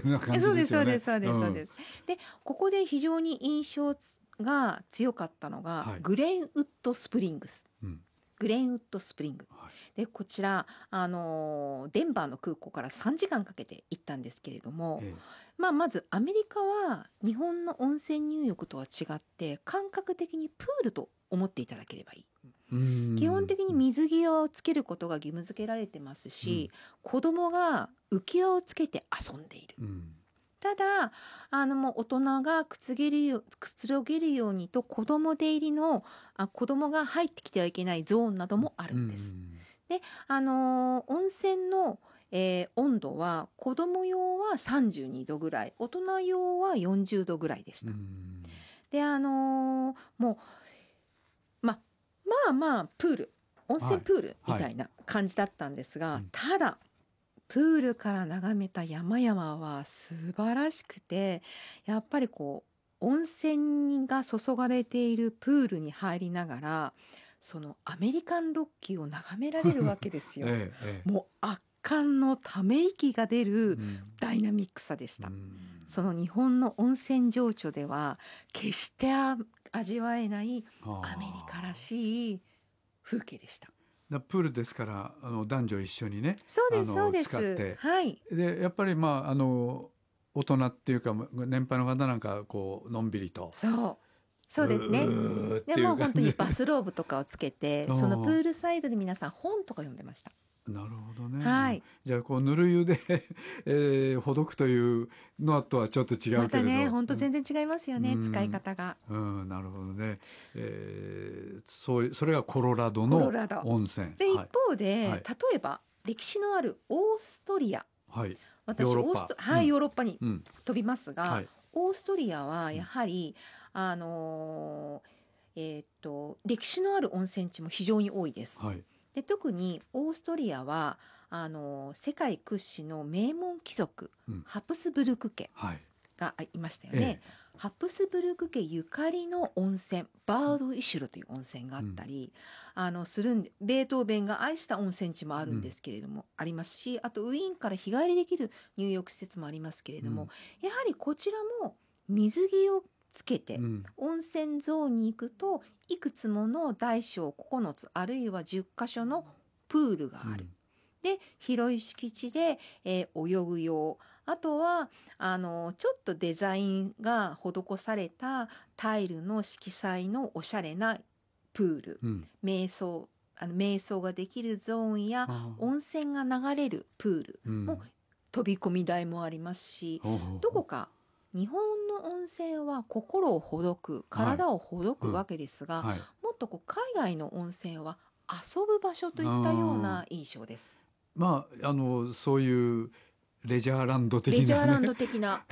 ような感じですよね。 そうです。でここで非常に印象が強かったのが、 はいグレンウッドスプリングス。 うんグレンウッドスプリングはいで、こちら、デンバーの空港から3時間かけて行ったんですけれども、 えまずアメリカは日本の温泉入浴とは違って感覚的にプールと思っていただければいい。基本的に水際をつけることが義務付けられてますし、子供が浮き輪をつけて遊んでいる。ただもう大人がくつろげるようにと子供出入りの子供が入ってきてはいけないゾーンなどもあるんです。で温泉の、温度は子供用は32度ぐらい、大人用は40度ぐらいでした。でもうまあプール、温泉プールみたいな感じだったんですが、ただプールから眺めた山々は素晴らしくて、やっぱりこう温泉が注がれているプールに入りながらそのアメリカンロッキーを眺められるわけですよ。もう圧巻のため息が出るダイナミックさでした。その日本の温泉情緒では決して味わえないアメリカらしい風景でした。 プールですから男女一緒にね、 そうです使って、 はい、 でやっぱり大人っていうか年配の方なんかこうのんびりとそうですね。でも本当にバスローブとかをつけてそのプールサイドで皆さん本とか読んでました。 なるほどね、 はい、 じゃあこうぬる湯で、ほどくというのとはちょっと違うけれどまたね本当全然違いますよね、使い方が。 なるほどね、それがコロラドの温泉で、一方で、例えば歴史のあるオーストリア、私ヨーロッパに飛びますが、オーストリアはやはり、歴史のある温泉地も非常に多いです。で特にオーストリアは世界屈指の名門貴族、ハプスブルク家がいましたよね。ハプスブルク家ゆかりの温泉バードイシュルという温泉があったり、するんでベートーベンが愛した温泉地もあるんですけれども、ありますし、あとウィーンから日帰りできる入浴施設もありますけれども、やはりこちらも水着をつけて、温泉ゾーンに行くといくつもの大小9つあるいは10カ所のプールがある。で広い敷地で、泳ぐ用、あとはちょっとデザインが施されたタイルの色彩のおしゃれなプール、瞑想ができるゾーンや温泉が流れるプールも、飛び込み台もありますし、どこか日本の温泉は心をほどく、体をほどくわけですが、もっと海外の温泉は遊ぶ場所といったような印象です。 そういうレジャーランド的な、 レジャーランド的な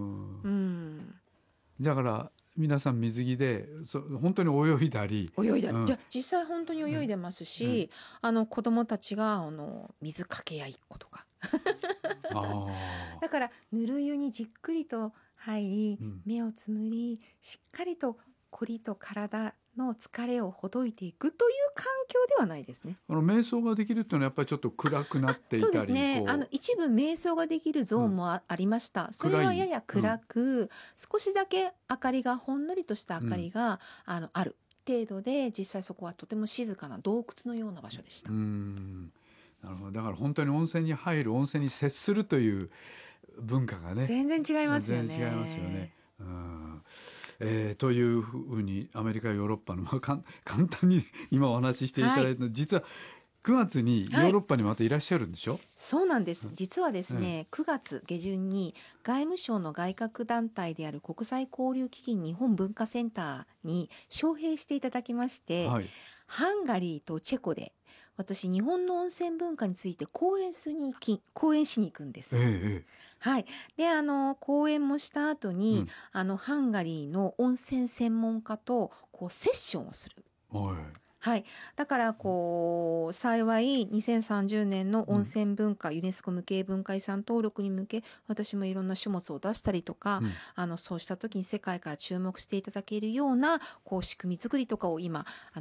だから皆さん水着で本当に泳いだり、 じゃあ実際本当に泳いでますし、子供たちが水かけや1個とかだからぬる湯にじっくりと入り、目をつむり、しっかりとこりと体の疲れをほどいていくという環境ではないですね。 瞑想ができるっていうのはやっぱりちょっと暗くなっていたり、 そうですね、一部瞑想ができるゾーンもありました。それはやや暗く、少しだけ明かりがほんのりとした明かりが、ある程度で、実際そこはとても静かな洞窟のような場所でした。 なるほど。だから本当に温泉に入る、温泉に接するという文化がね全然違いますよね。 全然違いますよね。というふうにアメリカヨーロッパの、簡単に今お話ししていただいた、実は9月にヨーロッパにまたいらっしゃるんでしょ。 そうなんです。実はですね、9月下旬に外務省の外郭団体である国際交流基金日本文化センターに招聘していただきまして、ハンガリーとチェコで私日本の温泉文化について講演しに行くんです。はい。で講演もした後に、ハンガリーの温泉専門家とセッションをする。はい、だから幸い2030年の温泉文化、ユネスコ無形文化遺産登録に向け私もいろんな書物を出したりとか、そうした時に世界から注目していただけるような仕組み作りとかを今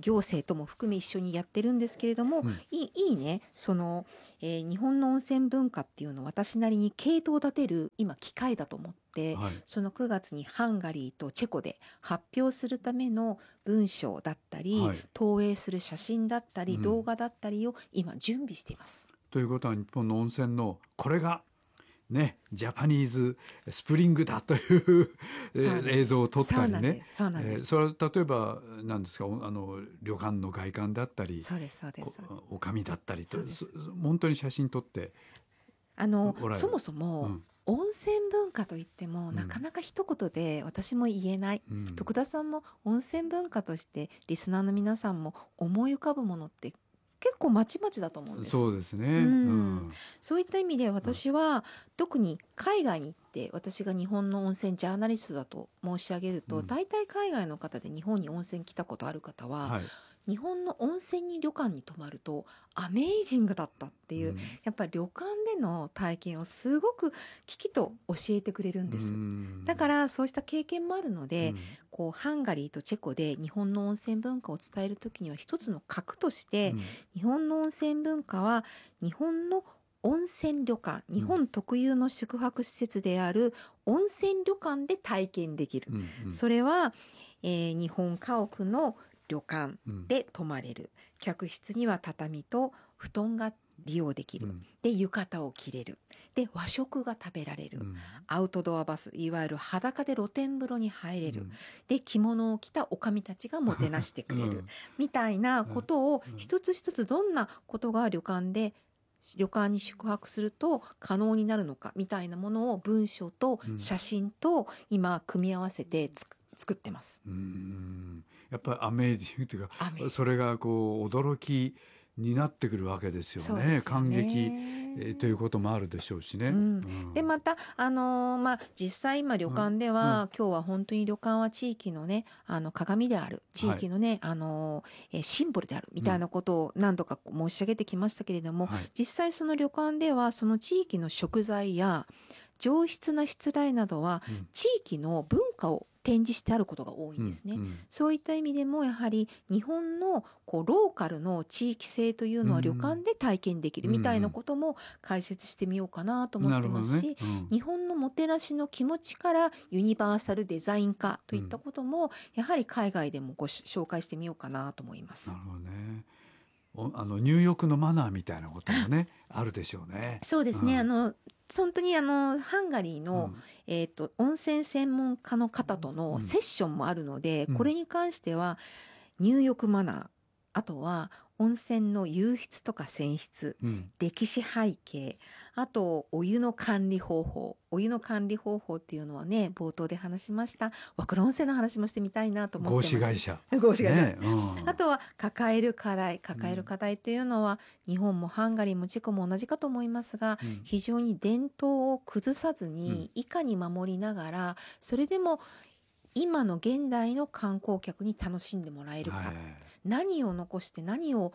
行政とも含め一緒にやってるんですけれども、いいね日本の温泉文化っていうのを私なりに系統立てる今機会だと思って、その9月にハンガリーとチェコで発表するための文章だったり、投影する写真だったり、動画だったりを今準備しています。 ということは日本の温泉のこれがね、ジャパニーズスプリングだという映像を撮ったりね、それは例えば何ですか、旅館の外観だったり、お上だったりと、本当に写真撮ってそもそも、温泉文化といってもなかなか一言で私も言えない、徳田さんも温泉文化としてリスナーの皆さんも思い浮かぶものって結構まちまちだと思うんです。 そうですね、 そういった意味で私は、特に海外に行って私が日本の温泉ジャーナリストだと申し上げると、大体海外の方で日本に温泉来たことある方は、日本の温泉に旅館に泊まるとアメージングだったっていう、やっぱり旅館での体験をすごくきちっと教えてくれるんです。だからそうした経験もあるので、ハンガリーとチェコで日本の温泉文化を伝える時には一つの核として、日本の温泉文化は日本の温泉旅館、日本特有の宿泊施設である温泉旅館で体験できる、それは、日本家屋の旅館で泊まれる、客室には畳と布団が利用できる、で浴衣を着れる、で和食が食べられる、アウトドアバス、いわゆる裸で露天風呂に入れる、で着物を着た女将たちがもてなしてくれる、みたいなことを一つ一つ、どんなことが旅館に宿泊すると可能になるのかみたいなものを文章と写真と今組み合わせて作ってます。 やっぱりアメージングというか、それがこう驚きになってくるわけですよね。感激、ということもあるでしょうしね。 でまた実際今旅館では、今日は本当に旅館は地域のね鏡である、地域のね、シンボルであるみたいなことを何度か申し上げてきましたけれども、実際その旅館ではその地域の食材や上質なしつらいなどは地域の文化を展示してあることが多いんですね。そういった意味でもやはり日本のローカルの地域性というのは旅館で体験できるみたいなことも解説してみようかなと思ってますし、日本のもてなしの気持ちからユニバーサルデザイン化といったこともやはり海外でもご紹介してみようかなと思います。 なるほどね。入浴のマナーみたいなこともねあるでしょうね。 そうですね。本当にハンガリーの、温泉専門家の方とのセッションもあるので、これに関しては入浴マナー、あとは温泉の湧出とか泉質、歴史背景、あとお湯の管理方法っていうのはね、冒頭で話しました和倉温泉の話もしてみたいなと思ってます。合資会社、あとは抱える課題っていうのは、日本もハンガリーもチェコも同じかと思いますが、非常に伝統を崩さずにいかに守りながら、それでも今の現代の観光客に楽しんでもらえるか、何を残して何を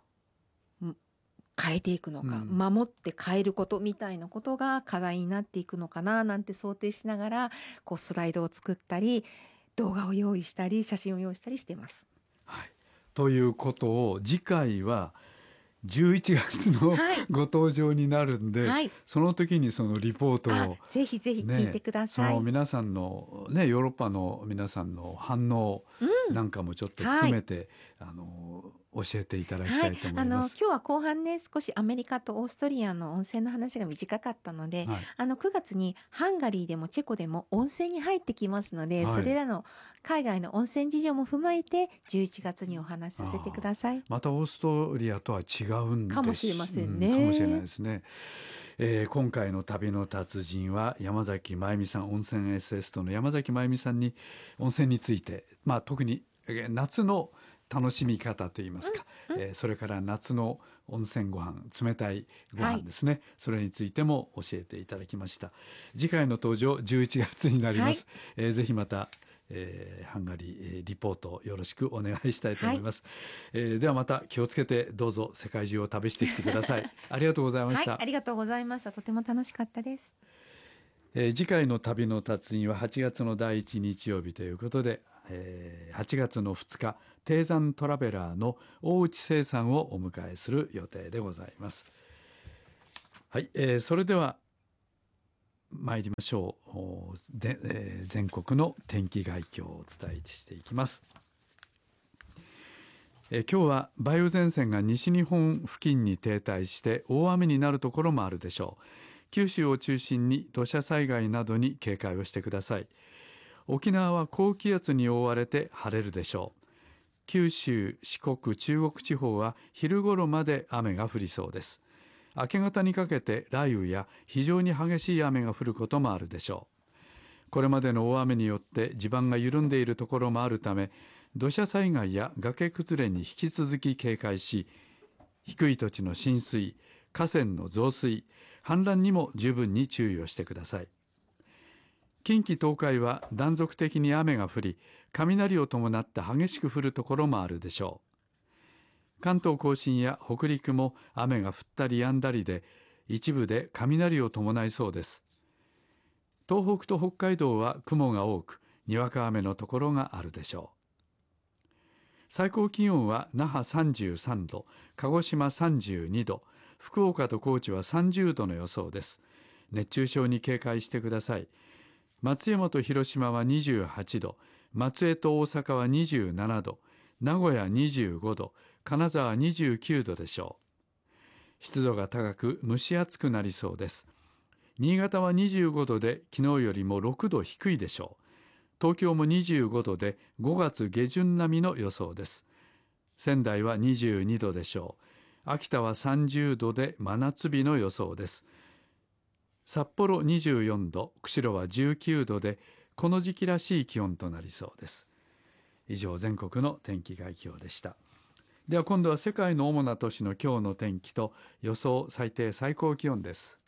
変えていくのか、守って変えることみたいなことが課題になっていくのかななんて想定しながら、スライドを作ったり動画を用意したり写真を用意したりしています。 ということを次回は11月のご登場になるんで、その時にそのリポートをぜひぜひ聞いてください。 その皆さんのね、ヨーロッパの皆さんの反応なんかもちょっと含めて、教えていただきたいと思います。 今日は後半ね、少しアメリカとオーストリアの温泉の話が短かったので、9月にハンガリーでもチェコでも温泉に入ってきますので、それらの海外の温泉事情も踏まえて11月にお話しさせてください。 またオーストリアとは違うんですかもしれませんね。 かもしれないですね。今回の旅の達人は山崎真由美さん、温泉エッセイストの山崎真由美さんに温泉について、特に夏の楽しみ方といいますか、それから夏の温泉ご飯、冷たいご飯ですね、それについても教えていただきました。次回の登場11月になります。ぜひまたハンガリーリポートよろしくお願いしたいと思います。ではまた気をつけてどうぞ世界中を旅してきてください。ありがとうございました。 ありがとうございました。とても楽しかったです。 次回の旅の達人は8月の第1日曜日ということで、8月の2日低山トラベラーの大内清さんをお迎えする予定でございます。はい、それでは参りましょう。全国の天気概況をお伝えしていきます。今日は梅雨前線が西日本付近に停滞して大雨になるところもあるでしょう。九州を中心に土砂災害などに警戒をしてください。沖縄は高気圧に覆われて晴れるでしょう。九州、四国、中国地方は昼頃まで雨が降りそうです。明け方にかけて雷雨や非常に激しい雨が降ることもあるでしょう。これまでの大雨によって地盤が緩んでいるところもあるため、土砂災害や崖崩れに引き続き警戒し、低い土地の浸水、河川の増水、氾濫にも十分に注意をしてください。近畿東海は断続的に雨が降り、雷を伴って激しく降るところもあるでしょう。関東甲信や北陸も雨が降ったり止んだりで、一部で雷を伴いそうです。東北と北海道は雲が多く、にわか雨のところがあるでしょう。最高気温は那覇33度、鹿児島32度、福岡と高知は30度の予想です。熱中症に警戒してください。松山と広島は28度、松江と大阪は27度、名古屋25度、金沢29度でしょう。湿度が高く蒸し暑くなりそうです。新潟は25度で昨日よりも6度低いでしょう。東京も25度で5月下旬並みの予想です。仙台は22度でしょう。秋田は30度で真夏日の予想です。札幌24度、釧路は19度でこの時期らしい気温となりそうです。以上、全国の天気概況でした。では今度は世界の主な都市の今日の天気と予想最低最高気温です。